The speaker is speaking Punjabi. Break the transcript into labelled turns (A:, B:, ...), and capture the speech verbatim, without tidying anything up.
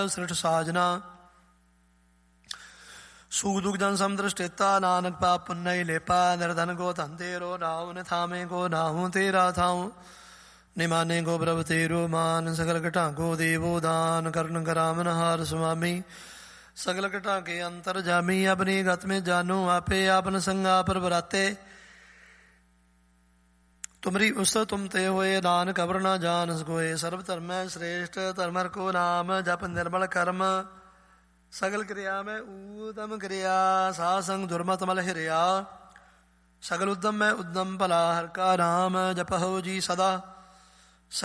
A: ਸ੍ਰਿਠ ਸਾਜਨਾ ਸੁਖ ਦੁਖ ਜਨ ਸਮਦ੍ਰਿਸ਼ਟੇਤਾ ਨਾਨਕ ਪਾਪ ਪੁੰਨਈ ਲੇਪਾ ਨਿਰਧਨ ਗੋ ਧਨ ਤੇਰੋ ਨਾਉ ਨਿਥਾਵੇਂ ਗੋ ਨਾਹੂ ਤੇਰਾ ਥਾਉ ਨਿਮਾਨੇ ਗੋ ਪ੍ਰਭ ਤੇਰੋ ਮਾਨ ਸਗਲ ਘਟਾ ਗੋ ਦੇਵੋ ਦਾਨ ਕਰਨ ਕਰਾਮਨ ਹਾਰ ਸੁਆਮੀ ਸਗਲ ਘਟਾ ਕੇ ਅੰਤਰ ਜਾਮੀ ਆਪਣੀ ਗਤ ਮੇਂ ਜਾਨੋ ਆਪੇ ਆਪਨ ਸੰਗਾ ਪਰ ਬਰਾਤੇ ਤੁਮਰੀ ਉਸ ਤੁਮ ਤੇ ਹੋਏ ਨਾਨਕ ਅਵਰ ਨਾ ਜਾਨ ਸਕੋਏ ਸਰਬ ਧਰਮੈ ਸ੍ਰੇਸ਼ਟ ਧਰਮਰ ਕੋ ਨਾਮ ਜਪ ਨਿਰਮਲ ਕਰਮ ਸਗਲ ਕਿਰਿਆ ਮੈਂ ਊਦਮ ਕਿਰਿਆ ਸਾ ਸੰਗ ਦੁਰਮਤ ਮਲ ਹਿਰਿਆ ਸਗਲ ਉਦਮ ਮੈਂ ਉਦਮ ਭਲਾ ਹਰ ਕਾ ਨਾਮ ਜਪਹੁ ਜੀ ਸਦਾ